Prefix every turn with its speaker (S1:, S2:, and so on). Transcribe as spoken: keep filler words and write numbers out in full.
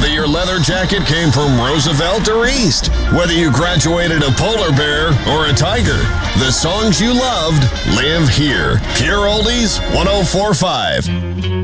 S1: your leather jacket came from Roosevelt or East, whether you graduated a polar bear or a tiger, the songs you loved live here. Pure Oldies one oh four point five.